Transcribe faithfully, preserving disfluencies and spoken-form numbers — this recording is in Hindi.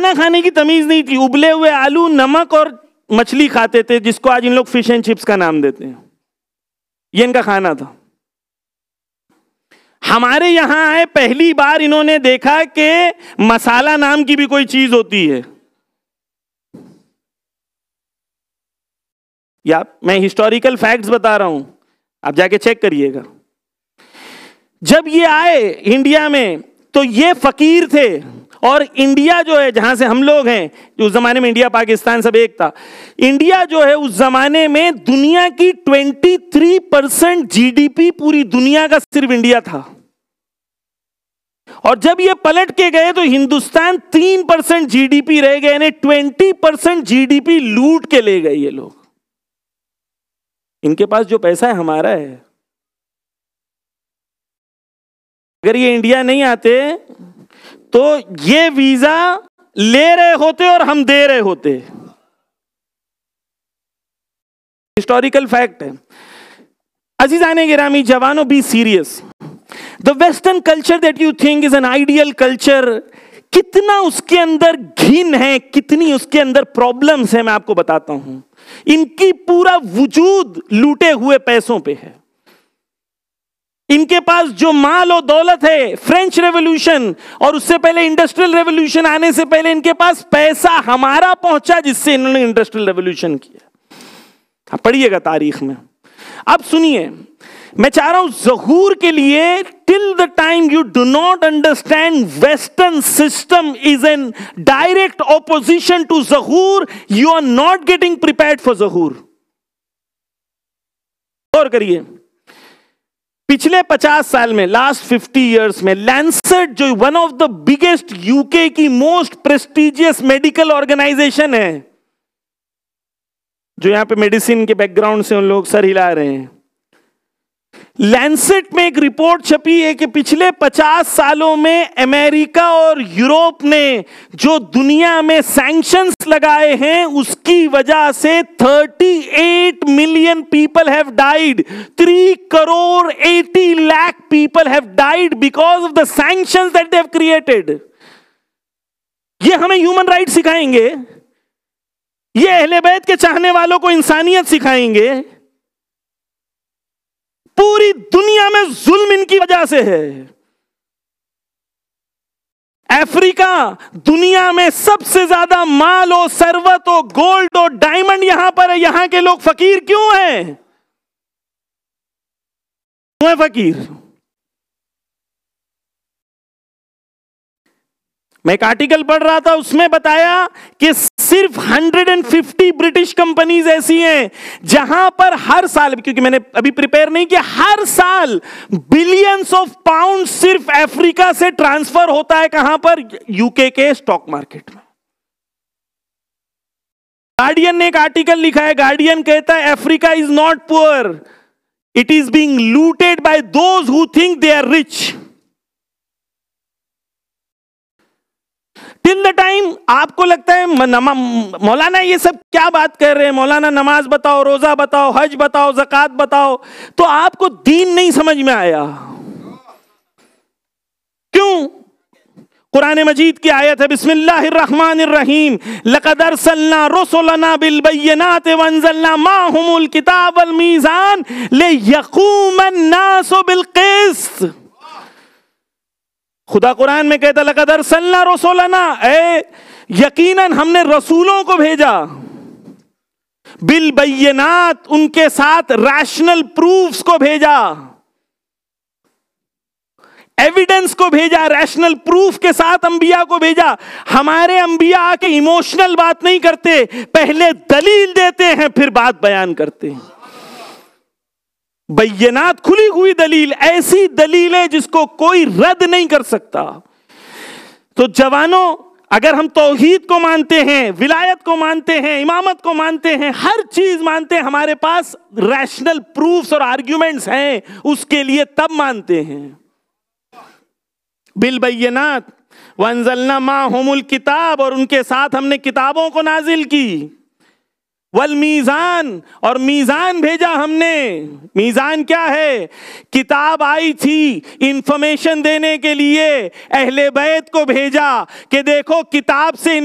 खाना खाने की तमीज नहीं थी, उबले हुए आलू, नमक और मछली खाते थे, जिसको आज इन लोग फिश एंड चिप्स का नाम देते हैं। ये इनका खाना था। हमारे यहां आए, पहली बार इन्होंने देखा कि मसाला नाम की भी कोई चीज होती है। या मैं हिस्टोरिकल फैक्ट्स बता रहा हूं, आप जाके चेक करिएगा। जब ये आए इंडिया में तो ये फकीर थे, और इंडिया जो है, जहां से हम लोग हैं, उस जमाने में इंडिया पाकिस्तान सब एक था, इंडिया जो है उस जमाने में दुनिया की तेईस परसेंट जीडीपी पूरी दुनिया का सिर्फ इंडिया था। और जब ये पलट के गए तो हिंदुस्तान तीन परसेंट जीडीपी रह गए, यानी बीस परसेंट जीडीपी लूट के ले गए ये लोग। इनके पास जो पैसा है हमारा है। अगर ये इंडिया नहीं आते तो ये वीजा ले रहे होते और हम दे रहे होते। हिस्टोरिकल फैक्ट है। अजीजाने गिरामी, जवानों, be serious. The western culture that you think is an ideal culture, कितना उसके अंदर घिन है, कितनी उसके अंदर प्रॉब्लम्स है, मैं आपको बताता हूं। इनकी पूरा वजूद लूटे हुए पैसों पे है। इनके पास जो माल और दौलत है, फ्रेंच रेवोल्यूशन और उससे पहले इंडस्ट्रियल रेवोल्यूशन आने से पहले इनके पास पैसा हमारा पहुंचा, जिससे इन्होंने इंडस्ट्रियल रेवोल्यूशन किया। पढ़िएगा तारीख में। अब सुनिए, मैं चाह रहा हूं ज़हूर के लिए, till the time you do not understand western system is an direct opposition to Zahoor, you are not getting prepared for ज़हूर। और करिए, पिछले पचास साल में, लास्ट फिफ्टी इयर्स में, लैंसेट जो one of the biggest UK की मोस्ट प्रेस्टिजियस मेडिकल ऑर्गेनाइजेशन है, जो यहां पे मेडिसिन के बैकग्राउंड से उन लोग सर हिला रहे हैं, लैंसेट में एक रिपोर्ट छपी है कि पिछले पचास सालों में अमेरिका और यूरोप ने जो दुनिया में सैंक्शंस लगाए हैं, उसकी वजह से अड़तीस million people have died, three crore अस्सी lakh people have died because of the sanctions that they have created. ये हमें ह्यूमन राइट सिखाएंगे, ये अहले बैत के चाहने वालों को इंसानियत सिखाएंगे। पूरी दुनिया में जुल्म इनकी वजह से है। अफ्रीका दुनिया में सबसे ज्यादा माल और सरवत और गोल्ड और डायमंड यहां पर है, यहां के लोग फकीर क्यों हैं? क्यों है फकीर? मैं एक आर्टिकल पढ़ रहा था, उसमें बताया कि सिर्फ एक सौ पचास ब्रिटिश कंपनीज ऐसी हैं जहां पर हर साल, क्योंकि मैंने अभी प्रिपेयर नहीं किया, हर साल बिलियंस ऑफ पाउंड सिर्फ अफ्रीका से ट्रांसफर होता है। कहां पर? यूके के स्टॉक मार्केट में। गार्डियन ने एक आर्टिकल लिखा है, गार्डियन कहता है Africa is not poor, it is being looted bye those who think they are rich. Till the time आपको लगता है मौलाना ये सब क्या बात कर रहे हैं, मौलाना नमाज बताओ, रोजा बताओ, हज बताओ, ज़कात बताओ, तो आपको दीन नहीं समझ में आया। क्यों? कुरान मजीद की आयत है, बिस्मिल्लाहिर्रहमानिर्रहीम, लक़द अरसलना रुसुलना बिल बय्यिनाति व अंज़लना माहुमुल किताब वल मीज़ान लियक़ूमन नासु बिल क़िस्त। खुदा कुरान में कहता लक़द अरसलना रुसुलना, ए यकीनन हमने रसूलों को भेजा, बिल बय्यिनात, उनके साथ रैशनल प्रूफ्स को भेजा, एविडेंस को भेजा, रैशनल प्रूफ के साथ अंबिया को भेजा। हमारे अंबिया आके इमोशनल बात नहीं करते, पहले दलील देते हैं फिर बात बयान करते हैं। बय्यनात, खुली हुई दलील, ऐसी दलील है जिसको कोई रद्द नहीं कर सकता। तो जवानों, अगर हम तौहीद को मानते हैं, विलायत को मानते हैं, इमामत को मानते हैं, हर चीज मानते हैं, हमारे पास रैशनल प्रूफ्स और आर्ग्यूमेंट्स हैं, उसके लिए तब मानते हैं। बिल बय्यनात व अंज़लना माहुमुल किताब, और उनके साथ हमने किताबों को नाजिल की, वल मीज़ान, और मीज़ान भेजा हमने। मीज़ान क्या है? किताब आई थी इंफॉर्मेशन देने के लिए, अहले बैत को भेजा कि देखो किताब से